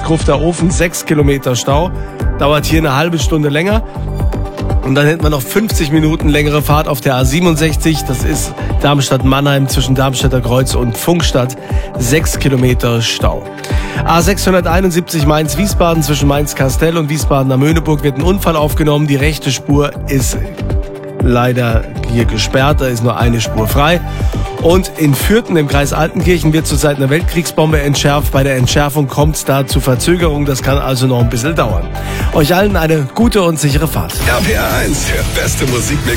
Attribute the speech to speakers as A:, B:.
A: Großkrufter Ofen 6 Kilometer Stau. Dauert hier eine halbe Stunde länger. Und dann hätten wir noch 50 Minuten längere Fahrt auf der A67. Das ist Darmstadt-Mannheim zwischen Darmstädter Kreuz und Pfungstadt. 6 Kilometer Stau. A671 Mainz-Wiesbaden zwischen Mainz-Kastell und Wiesbaden-Möhneburg wird ein Unfall aufgenommen. Die rechte Spur ist leider hier gesperrt. Da ist nur eine Spur frei. Und in Fürthen im Kreis Altenkirchen wird zurzeit eine Weltkriegsbombe entschärft. Bei der Entschärfung kommt es da zu Verzögerungen. Das kann also noch ein bisschen dauern. Euch allen eine gute und sichere Fahrt.
B: RPR 1, der beste Musikmix.